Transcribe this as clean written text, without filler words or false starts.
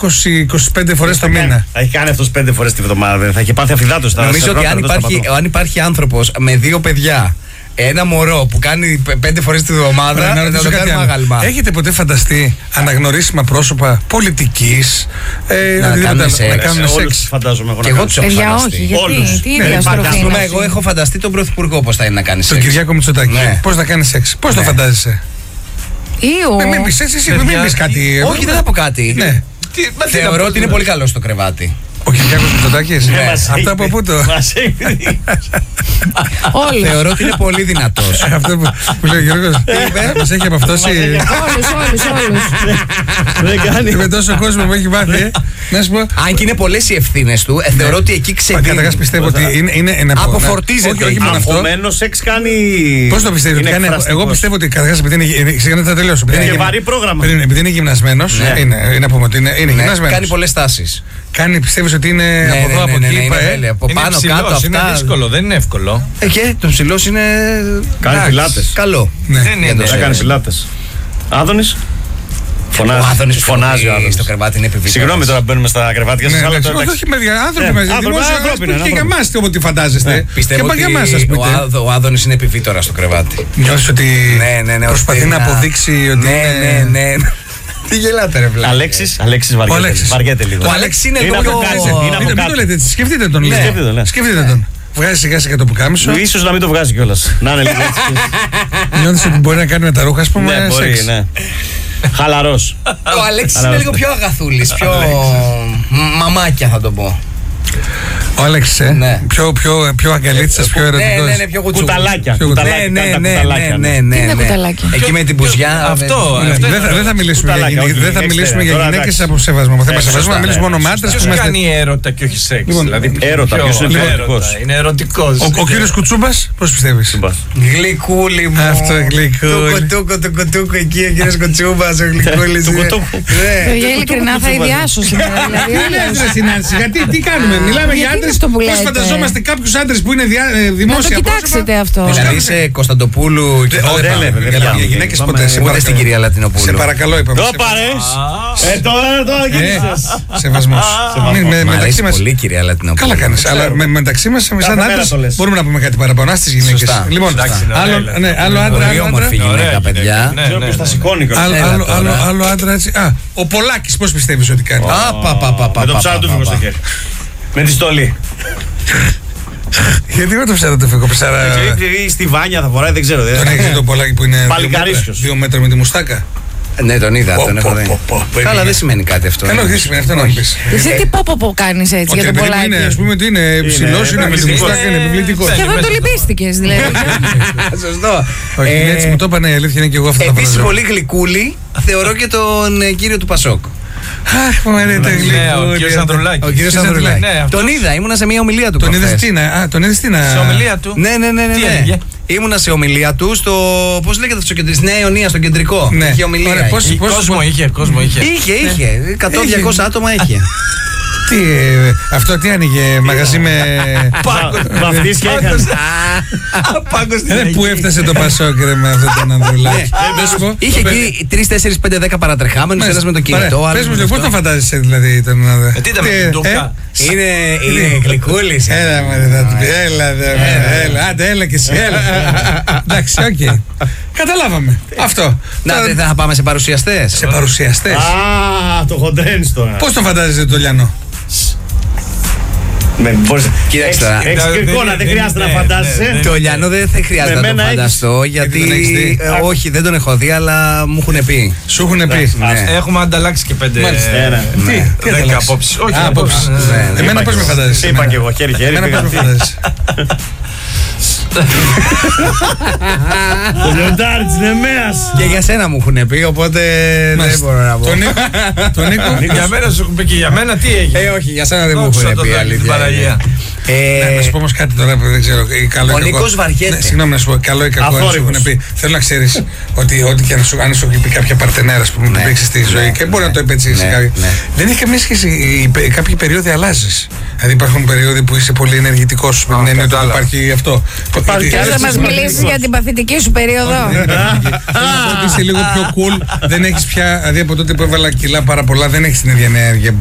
20-25 φορές το μήνα. Θα έχει κάνει αυτός 5 φορές τη βδομάδα. Θα έχει πάθει αφιδάτος. Νομίζω ότι αν υπάρχει άνθρωπος με 2 παιδιά, ένα μωρό που κάνει 5 φορές τη βδομάδα, να το κάνουμε άγαλμα. Έχετε ποτέ φανταστεί αναγνωρίσιμα πρόσωπα πολιτικής να κάνουν σεξ? Όλους φαντάζομαι. Και εγώ τους έχω φανταστεί. Γιατί, τι διαστροφή είναι αυτή? Εγώ έχω φανταστεί τον Πρωθυπουργό πώς θα είναι να κάνει σεξ. Τον Κυριάκο Μητσοτάκη. Πώς να κάνει σεξ? Πώς το φαντάζεσαι? Μην πεις εσύ, μην πεις κάτι. Όχι, δεν θα πω κάτι. Θεωρώ ότι είναι πολύ καλό στο κρεβάτι. Ο Κυριάκος Μητσοτάκης. Αυτό από πού το? Όλοι. Θεωρώ ότι είναι πολύ δυνατός. Αυτό που λέει ο Γιώργος. Μας έχει απαυτώσει. Όλους. Δεν κάνει. Με τόσο κόσμο που έχει μάθει. Να σου πω. Αν και είναι πολλές οι ευθύνες του, θεωρώ ότι εκεί ξεδίνει. Καταρχάς πιστεύω ότι είναι ένα. Αποφορτίζεται. Όχι μόνο αυτό. Αφωμένο σεξ κάνει. Πώς το πιστεύεις? Εγώ πιστεύω ότι καταρχάς επειδή είναι. Θα τελειώσω. Και βαρύ πρόγραμμα. Επειδή είναι γυμνασμένος. Είναι να πούμε ότι είναι γυμνασμένος. Κάνει πολλές τάσεις. Πιστεύεις ότι είναι από εδώ, από εκεί? Από πάνω, κάτω, αυτά. Είναι δύσκολο, δεν είναι εύκολο. Και το ψηλός είναι. Κάνει πιλάτες. Καλό. Θα κάνει πιλάτες. Άδωνης. Ο Άδωνης φωνάζει ο Άδωνης στο κρεβάτι είναι επιβίωτος. Συγγνώμη τώρα μπαίνουμε στα κρεβάτια σας. Όχι με άνθρωποι μαζί. Και για εμάς ό,τι φαντάζεστε. Πιστεύω ότι ο Άδωνης είναι επιβίτορας στο κρεβάτι. Νιώθεις ότι προσπαθεί να αποδείξει ότι. Ναι. Τι γελάτε ρε βλάκα. Αλέξης βαριέται λίγο. Ο Αλέξης είναι από κάτω. Μην το λέτε έτσι, σκεφτείτε τον. Σκεφτείτε τον. Βγάζει σιγά σιγά το πουκάμισο. Ίσως να μην το βγάζει κιόλας. Να είναι λίγο έτσι. Νιώθεις ότι μπορεί να κάνει με τα ρούχα, ας πούμε. Ναι, μπορεί, ναι. Χαλαρός. Ο Αλέξης είναι λίγο πιο αγαθούλης, πιο μαμάκια θα το πω. Ο Αλέξης, πιο αγκαλίτσας, πιο ερωτικός. Ναι, πιο κουτσούμπας. Κουταλάκια. Ναι. Τι είναι κουταλάκια? Εκεί με την μπουζιά. Αυτό. Δεν θα μιλήσουμε για γυναίκες από σεβασμό. Θα μιλήσουμε μόνο με άντρες. Ποιος κάνει έρωτα και όχι σεξ? Έρωτα, ποιος είναι ερωτικός? Είναι ερωτικός. Ο κύριος Κουτσούμπας, πώς πιστεύεις? Γλυκούλη μου. Αυτό, γλυκούλη. Τούκο εκεί ο κύριος Κουτσούμπας, ο γλυκούλης. Παιδιά, ειλικρινά θα ιδιάσω σήμερα. Γιατί, τι κάνουμε? Μιλάμε για άντρες. Πώς φανταζόμαστε κάποιους άντρες που είναι δημόσια πρόσωπα? Να το κοιτάξετε αυτό. Δηλαδή είσαι Κωνσταντοπούλου και για γυναίκες ποτέ. ούτε στην κυρία Λατινοπούλου. Σε παρακαλώ, είπαμε. Το παρές. Τώρα γύρισες. Σεβασμός. Μ' αρέσει πολύ κυρία Λατινοπούλου. Καλά κάνεις, αλλά μεταξύ μας σαν άντρες μπορούμε να πούμε κάτι παραπάνω στις γυναίκες. Λοιπόν, άλλο άντρα. Πολύ όμορφη γυναίκα, παιδιά. Ποιος θα σηκώνει. Άλλο άντρα έτσι. Ο Πολάκης πώς πιστεύεις ότι κάνει? Με το ψάρι του φύγω στο χέρι. Με τη στολή. Γιατί με το ψάρι του φύγω? Ή στη Βάνια θα φοράει, δεν ξέρω. Τον έχεις το Πολάκη που είναι 2 μέτρα με τη μουστάκα? Ναι, τον είδα, τον έχω δει. Καλά, δεν σημαίνει κάτι αυτό. Καλό, δεν σημαίνει αυτό να πεις. Εσύ τι πω κάνεις έτσι για τον Πολάκη? Ας πούμε ότι είναι ψηλός, είναι με τη μουστάκα, είναι επιβλητικός. Και εδώ το λυπίστηκες δηλαδή. Σωστό. Όχι, έτσι μου το είπανε, η αλήθεια είναι και εγώ αυτό θα Επίσης πολύ γλυκούλη θεωρώ και τον κύριο του Πασόκ. Αχ, μου αρέσει το γλυκούλη. Ο κύριος Ανδρουλάκης. Ο κύριος Ανδρουλάκης. Τον είδα, ήμουνα σε μια ομιλία του. Τον είδες τι να... Σε ομιλία του. Ναι. Τι έλεγε? Ήμουνα σε ομιλία του στο. Πώς λέγεται στο κεντρικό? Στη Νέα Ιωνία, στο κεντρικό. Είχε ομιλία. Κόσμο είχε. Είχε. 100-200 άτομα είχε. Αυτό τι άνοιγε, μαγαζί με. Βαφτίσια είχαν. Πού έφτασε το Πασόκρε με αυτόν τον Ανδρουλάκη? Είχε εκεί 3, 4, 5, 10 παρατρεχάμενους, ένας με το κινητό. Πες μου, πώς τον φαντάζεσαι δηλαδή τον Ανδρουλάκη? Τι ήταν με την τούκα? Είναι γλυκούλης. Έλα μωρέ, θα του πει, έλα και εσύ, έλα. Εντάξει, οκ. Καταλάβαμε. Αυτό. Δεν θα πάμε σε παρουσιαστές. Σε παρουσιαστές. Α, το χοντρένεις τώρα. Πώς τον φαντάζεσαι τον Λιανό? Κοίταξε τώρα. Έχεις εικόνα, δεν χρειάζεται να φαντάζεσαι. Το Λιανό δεν θα χρειάζεται να το φανταστώ, γιατί όχι, δεν τον έχω δει, αλλά μου έχουν πει. Σου έχουν πει? Έχουμε ανταλλάξει και 5-10 απόψεις. Όχι, απόψεις. Εμένα πώς με φαντάζεσαι? Είπα και εγώ, χέρι-χέρι. Εμένα πώς με φαντάζεσαι? Το λιοντάρι της Νεμέας. Και για σένα μου έχουν πει, οπότε δεν μπορώ να πω. Τον Νίκο. Για μένα σου έχουν πει και για μένα τι έγινε? Όχι, για σένα δεν μου έχουν πει, αλήθεια. Να σου πω όμως κάτι τώρα που δεν ξέρω. Ο Νίκος βαριέται. Συγγνώμη να σου πω, καλό ή κακό να σου έχουν πει. Θέλω να ξέρεις ότι ό,τι και αν σου έχει πει κάποια παρτενέρα που μου υπήρξε στη ζωή, και μπορεί να το είπε έτσι σε κάποιον. Δεν έχει καμία σχέση. Κάποια περίοδο αλλάζεις. Δηλαδή υπάρχουν περίοδοι που είσαι πολύ ενεργητικός, με την έννοια ότι υπάρχει αυτό. Θες να μας μιλήσεις για την παθητική σου περίοδο? Θέλω να πω ότι είσαι λίγο πιο cool. Δεν έχεις πια, δηλαδή από τότε που έβαλα κιλά πάρα πολλά, δεν έχεις την ίδια ενέργεια